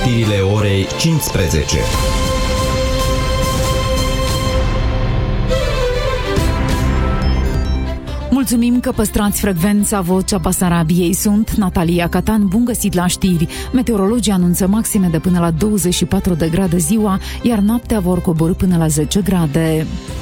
știrile orei 15. Mulțumim că păstrați frecvența Vocea Basarabiei. Sunt Natalia Catan, bun găsit la știri. Meteorologii anunță maxime de până la 24 de grade ziua, iar noaptea vor coborî până la 10 grade.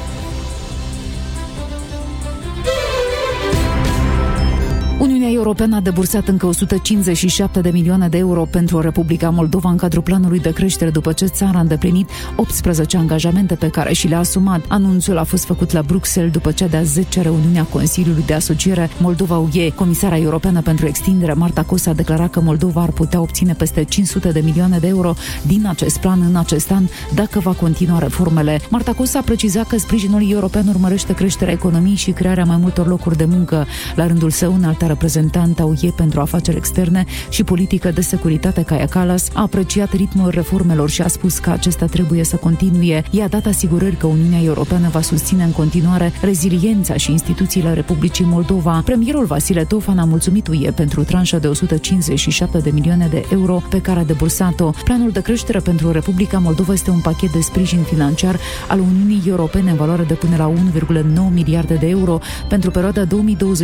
Uniunea Europeană a debursat încă 157 de milioane de euro pentru Republica Moldova în cadrul planului de creștere după ce țara a îndeplinit 18 angajamente pe care și le-a asumat. Anunțul a fost făcut la Bruxelles după cea de-a 10-a reuniune a Consiliului de Asociere Moldova-UE. Comisara europeană pentru extindere, Marta Kos, a declarat că Moldova ar putea obține peste 500 de milioane de euro din acest plan în acest an dacă va continua reformele. Marta Kos a precizat că sprijinul european urmărește creșterea economiei și crearea mai multor locuri de muncă. La rândul său, înalta reprezentant a UE pentru afaceri externe și politică de securitate, Kaja Kallas, a apreciat ritmul reformelor și a spus că acesta trebuie să continue. I-a dat asigurări că Uniunea Europeană va susține în continuare reziliența și instituțiile Republicii Moldova. Premierul Vasile Tofan a mulțumit UE pentru tranșa de 157 de milioane de euro pe care a debursat-o. Planul de creștere pentru Republica Moldova este un pachet de sprijin financiar al Uniunii Europene în valoare de până la 1,9 miliarde de euro pentru perioada 2025-2027,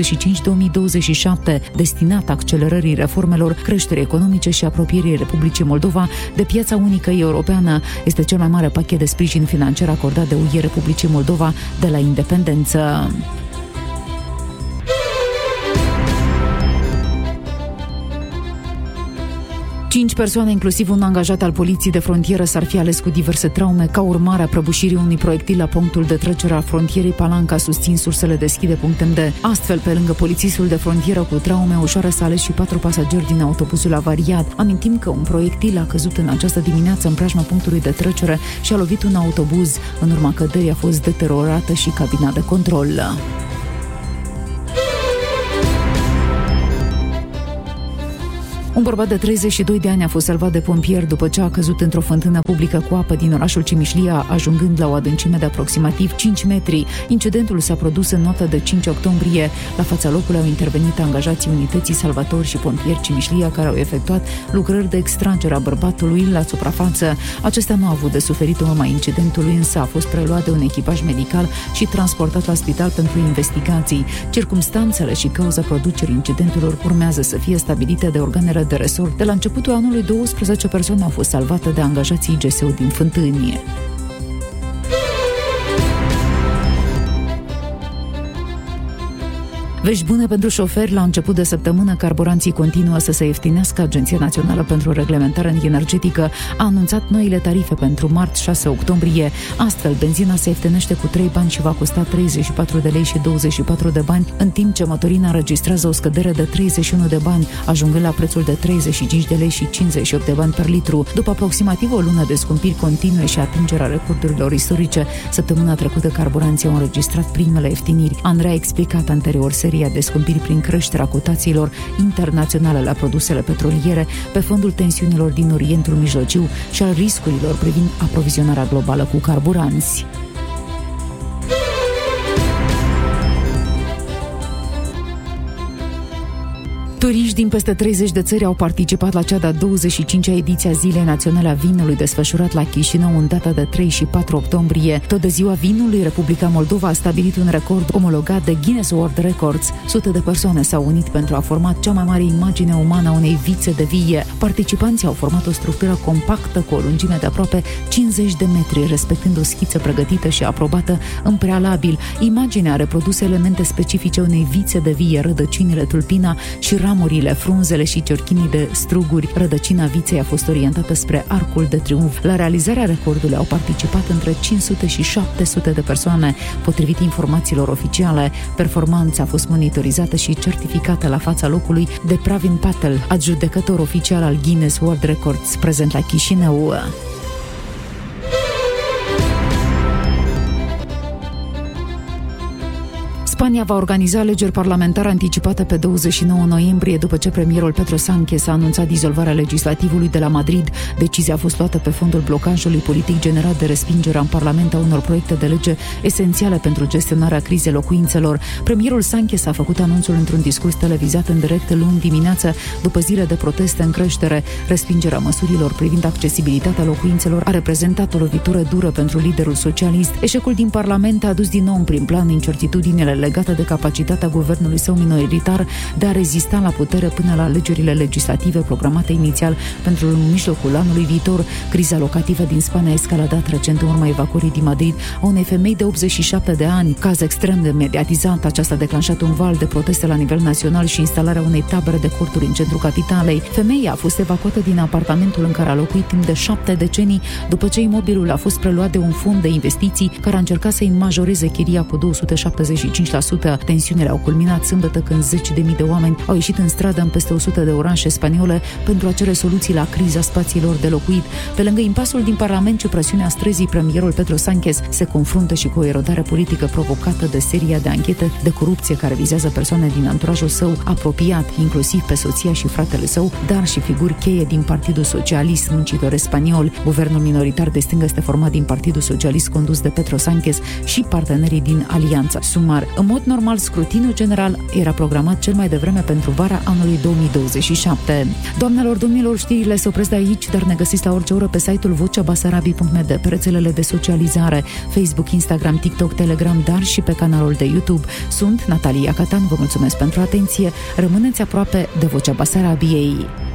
destinat accelerării reformelor, creșterii economice și apropierii Republicii Moldova de piața unică europeană. Este cel mai mare pachet de sprijin financiar acordat de UE Republicii Moldova de la independență. 5 persoane, inclusiv un angajat al poliției de frontieră, s-ar fi ales cu diverse traume ca urmare a prăbușirii unui proiectil la punctul de trecere a frontierei Palanca, susțin sursele deschide.md. Astfel, pe lângă polițistul de frontieră cu traume ușoare, s-a ales și 4 pasageri din autobuzul avariat. Amintim că un proiectil a căzut în această dimineață în preajma punctului de trecere și a lovit un autobuz. În urma căderii a fost deteriorată și cabina de control. Un bărbat de 32 de ani a fost salvat de pompieri după ce a căzut într-o fântână publică cu apă din orașul Cimișlia, ajungând la o adâncime de aproximativ 5 metri. Incidentul s-a produs în noaptea de 5 octombrie. La fața locului au intervenit angajații unității salvatori și pompieri Cimișlia, care au efectuat lucrări de extragere a bărbatului la suprafață. Acesta nu a avut de suferit în urma incidentului, însă a fost preluat de un echipaj medical și transportat la spital pentru investigații. Circumstanțele și cauza producerii incidentelor urmează să fie stabilite de organele de resort. De la începutul anului, 12 persoane au fost salvate de angajații GSU din Fântâni. Vești bune pentru șoferi. La început de săptămână, carburanții continuă să se ieftinească. Agenția Națională pentru Reglementare Energetică a anunțat noile tarife pentru marți 6 octombrie. Astfel, benzina se ieftinește cu 3 bani și va costa 34 de lei și 24 de bani, în timp ce motorina înregistrează o scădere de 31 de bani, ajungând la prețul de 35 de lei și 58 de bani per litru. După aproximativ o lună de scumpiri continue și atingerea recordurilor istorice, săptămâna trecută carburanții au înregistrat primele ieftiniri. ANRE a explicat anterior seria de scumpiri prin creșterea cotațiilor internaționale la produsele petroliere pe fondul tensiunilor din Orientul Mijlociu și al riscurilor privind aprovizionarea globală cu carburanți. Turiști din peste 30 de țări au participat la cea de-a 25-a ediție a Zilei Naționale a Vinului, desfășurat la Chișinău în data de 3 și 4 octombrie. Tot de ziua vinului, Republica Moldova a stabilit un record omologat de Guinness World Records. Sute de persoane s-au unit pentru a forma cea mai mare imagine umană a unei vițe de vie. Participanții au format o structură compactă cu o lungime de aproape 50 de metri, respectând o schiță pregătită și aprobată în prealabil. Imaginea a reprodus elemente specifice unei vițe de vie, rădăcinile, tulpina și ramurile, frunzele și ciorchinii de struguri. Rădăcina viței a fost orientată spre Arcul de Triunf. La realizarea recordului au participat între 500 și 700 de persoane. Potrivit informațiilor oficiale, performanța a fost monitorizată și certificată la fața locului de Pravin Patel, adjudecător oficial al Guinness World Records, prezent la Chișinău. Spania va organiza alegeri parlamentare anticipate pe 29 noiembrie, după ce premierul Pedro Sánchez a anunțat dizolvarea legislativului de la Madrid. Decizia a fost luată pe fondul blocajului politic generat de respingerea în Parlament a unor proiecte de lege esențiale pentru gestionarea crizei locuințelor. Premierul Sánchez a făcut anunțul într-un discurs televizat în direct luni dimineață, după zile de proteste în creștere. Respingerea măsurilor privind accesibilitatea locuințelor a reprezentat o lovitură dură pentru liderul socialist. Eșecul din Parlament a adus din nou în prim plan incertitudinile legate de capacitatea guvernului său minoritar de a rezista la putere până la alegerile legislative programate inițial pentru mijlocul anului viitor. Criza locativă din Spania a escaladat recent în urma evacuării din Madrid a unei femei de 87 de ani. Caz extrem de mediatizat, aceasta a declanșat un val de proteste la nivel național și instalarea unei tabere de corturi în centrul capitalei. Femeia a fost evacuată din apartamentul în care a locuit timp de 7 decenii, după ce imobilul a fost preluat de un fond de investiții care a încercat să-i majoreze chiria cu 275%. Tensiunile au culminat sâmbătă când 10.000 de oameni au ieșit în stradă în peste 100 de orașe spaniole pentru a cere soluții la criza spațiilor de locuit. Pe lângă impasul din Parlament și presiunea străzii, premierul Pedro Sánchez se confruntă și cu o erodare politică provocată de seria de anchete de corupție care vizează persoane din anturajul său apropiat, inclusiv pe soția și fratele său, dar și figuri cheie din Partidul Socialist Muncitor Spaniol. Guvernul minoritar de stânga este format din Partidul Socialist condus de Pedro Sánchez și partenerii din Alianța Sumar. În mod normal, scrutinul general era programat cel mai devreme pentru vara anului 2027. Doamnelor, domnilor, știrile se opresc de aici, dar ne găsiți la orice oră pe site-ul vocebasarabii.net, pe rețelele de socializare, Facebook, Instagram, TikTok, Telegram, dar și pe canalul de YouTube. Sunt Natalia Catan, vă mulțumesc pentru atenție. Rămâneți aproape de Vocea Basarabiei.